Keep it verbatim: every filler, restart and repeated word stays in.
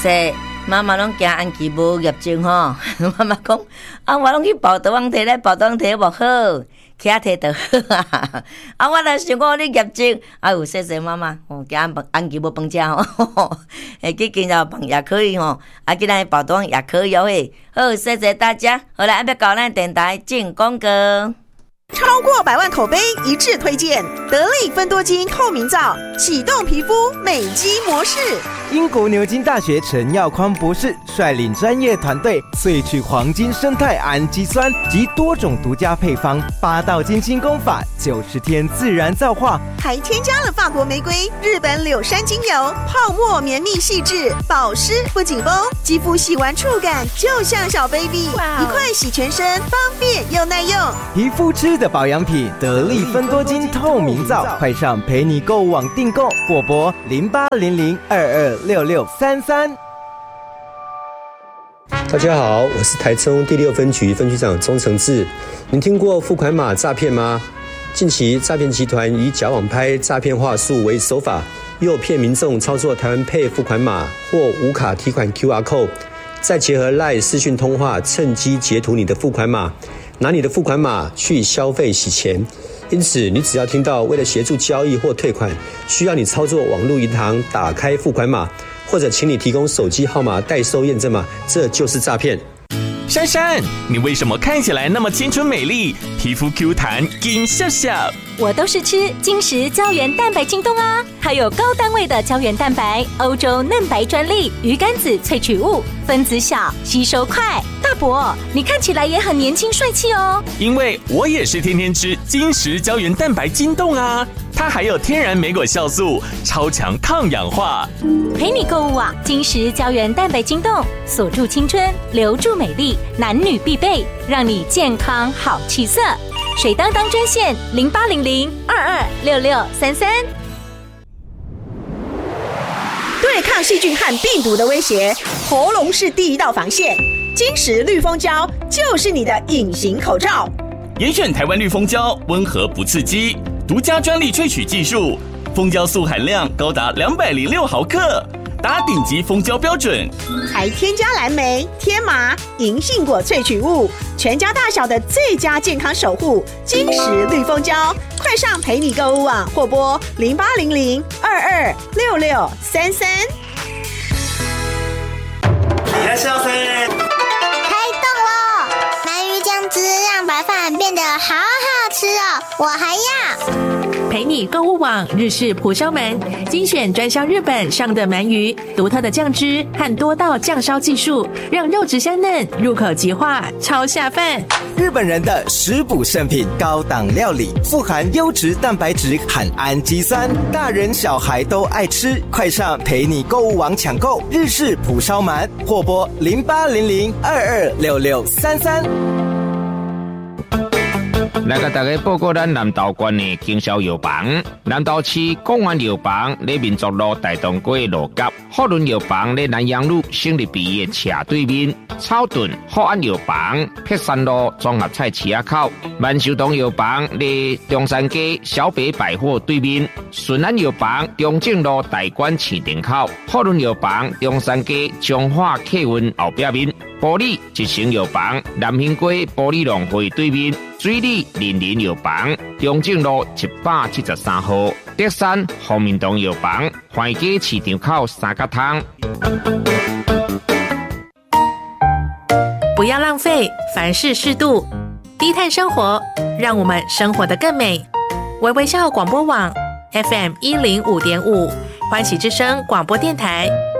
说妈妈拢惊安琪无业绩吼，妈妈讲啊，我拢去报道网摕咧，报道网摕无好，其他摕就好啊。啊，我若想讲你业绩，啊有说说妈妈，哦，惊安安琪无饭食吼，诶，去今朝饭也可以吼，啊，去咱报道网也可以哦嘿。好，谢谢大家。好来，要搞咱电台进广告。 超过百万口碑一致推荐得力芬多精透明皂，启动皮肤美肌模式。 英国牛津大学陈耀匡博士率领专业团队萃取黄金生态氨基酸及多种独家配方，八道金星功法，九十天自然皂化， 还添加了法国玫瑰、日本柳杉精油，泡沫绵密细致，保湿不紧绷，肌肤洗完触感就像小 baby， 一块洗全身，方便又耐用。 皮肤吃的保养品，得力芬多精透明皂，快上陪你购物网订购，或拨零八零零二二六六三三。 大家好，我是台中第六分局分局长钟承志。您听过付款码诈骗吗？近期诈骗集团以假网拍、诈骗话术为手法，诱骗民众操作台湾 Pay 付款码或无卡提款 Q R code， 再结合 LINE 视讯通话，趁机截图你的付款码，拿你的付款码去消费洗钱。因此，你只要听到为了协助交易或退款，需要你操作网络银行打开付款码，或者请你提供手机号码代收验证码，这就是诈骗。 珊珊，你为什么看起来那么青春美丽，皮肤 Q 弹金笑笑？ 我都是吃金石胶原蛋白精冻啊，还有高单位的胶原蛋白，欧洲嫩白专利，鱼肝子萃取物，分子小，吸收快。大伯，你看起来也很年轻帅气哦。 因为我也是天天吃金石胶原蛋白精冻啊，它还有天然莓果酵素，超强抗氧化。 陪你购物网，金石胶原蛋白精冻，锁住青春，留住美丽，男女必备，让你健康好气色。水当当专线零八零零二二六六三三。 对抗细菌和病毒的威胁，喉咙是第一道防线。金石绿蜂胶就是你的隐形口罩。 严选台湾绿蜂胶，温和不刺激，独家专利萃取技术，蜂胶素含量高达两百零六毫克，达顶级蜂胶标准， 还添加蓝莓、天麻、银杏果萃取物，全家大小的最佳健康守护。金石绿蜂胶，快上陪你购物网或拨零八零零二二六六三三。 你来笑声。 让白饭变得好好吃哦，我还要。 陪你购物网日式蒲烧鳗，精选专销日本上的鳗鱼，独特的酱汁和多道酱烧技术，让肉质香嫩，入口即化，超下饭。 日本人的食补圣品，高档料理，富含优质蛋白质和氨基酸，大人小孩都爱吃。快上陪你购物网抢购日式蒲烧鳗，或拨零八零零二二六六三三。 来甲大家报告咱南投县的经销药房。南投市公园药房咧民族路大东街路角，福伦药房咧南阳路省立毕业斜对面，草屯福安药房碧山路综合菜市仔口，万寿堂药房咧中山街小北百货对面，顺安药房中正路大馆市场口，福伦药房中山街中华客运后壁面，玻璃一成药房南兴街玻璃农会对面。水里林林药房，中正路一百七十三号，德山红明堂药房，环街市场口三角汤。 不要浪费，凡事适度，低碳生活，让我们生活得更美。微微笑广播网 F M 一零五点五，欢喜之声广播电台。